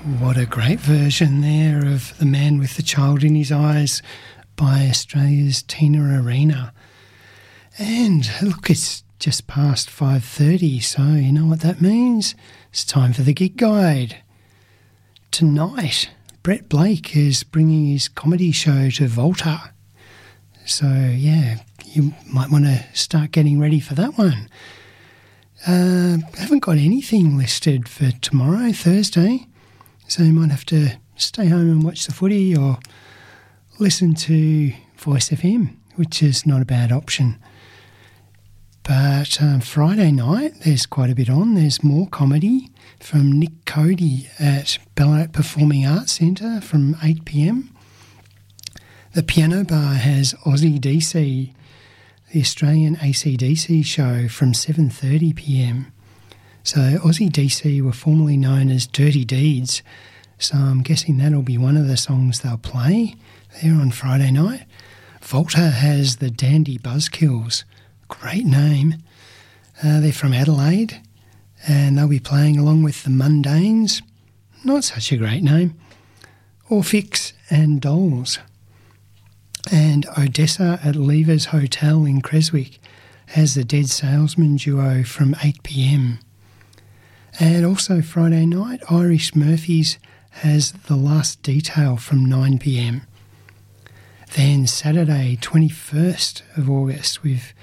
What a great version there of The Man with the Child in His Eyes by Australia's Tina Arena. And look, it's just past 5:30, so you know what that means? It's time for the gig guide. Tonight, Brett Blake is bringing his comedy show to Volta. So, yeah, you might want to start getting ready for that one. Haven't got anything listed for tomorrow, Thursday. So you might have to stay home and watch the footy or listen to Voice FM, which is not a bad option. But Friday night, there's quite a bit on. There's more comedy from Nick Cody at Ballarat Performing Arts Centre from 8 p.m. The Piano Bar has Aussie DC, the Australian AC/DC show from 7:30 p.m. So Aussie DC were formerly known as Dirty Deeds, so I'm guessing that'll be one of the songs they'll play there on Friday night. Volta has the Dandy Buzzkills, great name. They're from Adelaide, and they'll be playing along with the Mundanes, not such a great name, Orphix and Dolls. And Odessa at Lever's Hotel in Creswick has the Dead Salesman duo from 8 p.m. And also Friday night, Irish Murphys has The Last Detail from 9 p.m. Then Saturday, 21st of August, we've,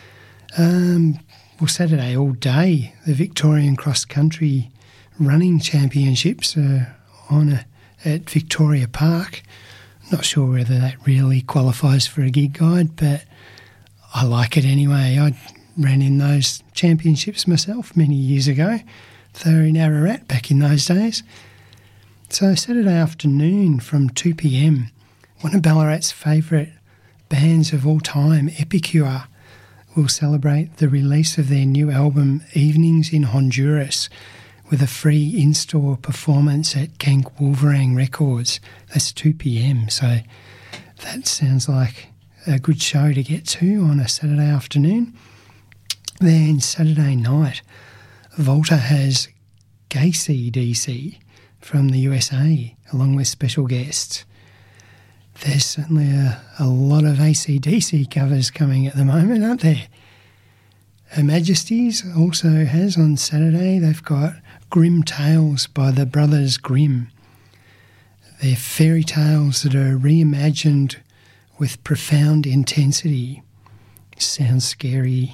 Saturday all day, the Victorian Cross Country Running Championships are on at Victoria Park. Not sure whether that really qualifies for a gig guide, but I like it anyway. I ran in those championships myself many years ago. They were in Ararat back in those days. So Saturday afternoon from 2 p.m, one of Ballarat's favourite bands of all time, Epicure, will celebrate the release of their new album Evenings in Honduras with a free in-store performance at Kank Wolverang Records. That's 2 p.m, so that sounds like a good show to get to on a Saturday afternoon. Then Saturday night, Volta has Gacy DC from the USA, along with special guests. There's certainly a lot of AC/DC covers coming at the moment, aren't there? Her Majesty's also has on Saturday, they've got Grim Tales by the Brothers Grimm. They're fairy tales that are reimagined with profound intensity. Sounds scary.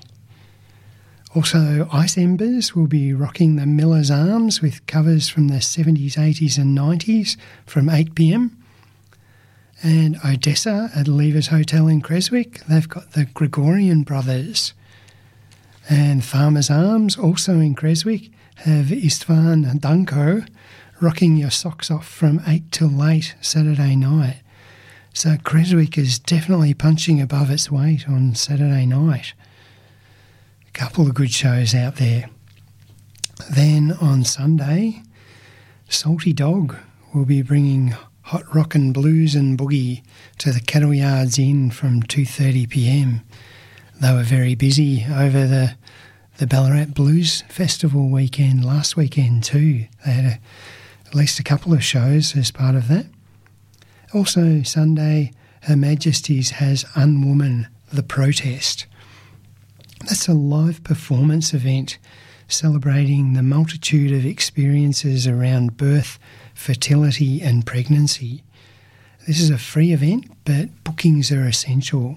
Also, Ice Embers will be rocking the Miller's Arms with covers from the 70s, 80s and 90s from 8 p.m. And Odessa at Lever's Hotel in Creswick, they've got the Gregorian Brothers. And Farmer's Arms, also in Creswick, have Istvan Danko rocking your socks off from 8 till late Saturday night. So Creswick is definitely punching above its weight on Saturday night. A couple of good shows out there. Then on Sunday, Salty Dog will be bringing Hot Rockin' Blues and Boogie to the Cattle Yards Inn from 2:30 p.m. They were very busy over the Ballarat Blues Festival weekend, last weekend too. They had at least a couple of shows as part of that. Also Sunday, Her Majesty's has Unwoman, The Protest. That's a live performance event celebrating the multitude of experiences around birth, fertility and pregnancy. This is a free event, but bookings are essential.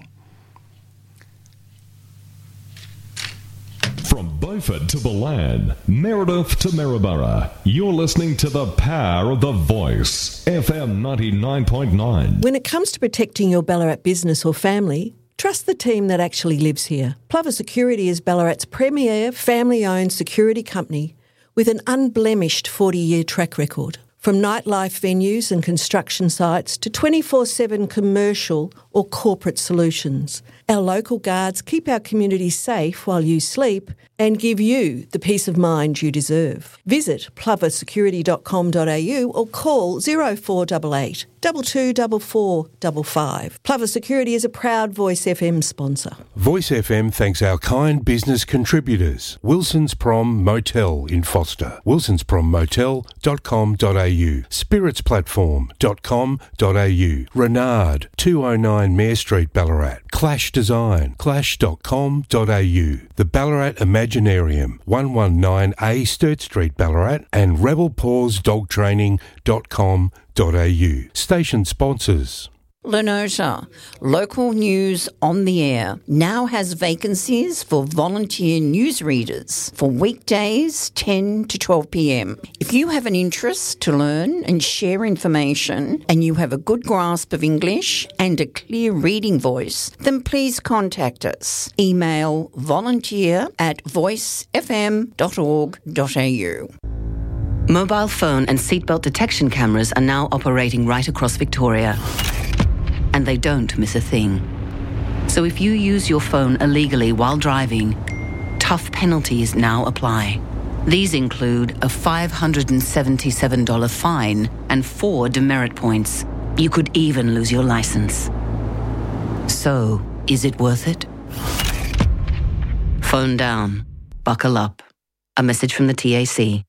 From Beaufort to Balan, Meredith to Maryborough, you're listening to the power of the voice, FM 99.9. When it comes to protecting your Ballarat business or family, trust the team that actually lives here. Plover Security is Ballarat's premier family-owned security company with an unblemished 40-year track record. From nightlife venues and construction sites to 24/7 commercial or corporate solutions, our local guards keep our community safe while you sleep and give you the peace of mind you deserve. Visit ploversecurity.com.au or call 0488 224455. Plover Security is a proud Voice FM sponsor. Voice FM thanks our kind business contributors. Wilson's Prom Motel in Foster. wilsonsprommotel.com.au. spiritsplatform.com.au. Renard, 209 Mare Street, Ballarat. Clash Design, clash.com.au. The Ballarat Imaginarium, 119A Sturt Street, Ballarat. And rebelpawsdogtraining.com.au. Station sponsors. Lenota, local news on the air, now has vacancies for volunteer newsreaders for weekdays 10 to 12 p.m. If you have an interest to learn and share information and you have a good grasp of English and a clear reading voice, then please contact us. Email volunteer@voicefm.org.au. Mobile phone and seatbelt detection cameras are now operating right across Victoria. And they don't miss a thing. So if you use your phone illegally while driving, tough penalties now apply. These include a $577 fine and 4 demerit points. You could even lose your license. So, is it worth it? Phone down. Buckle up. A message from the TAC.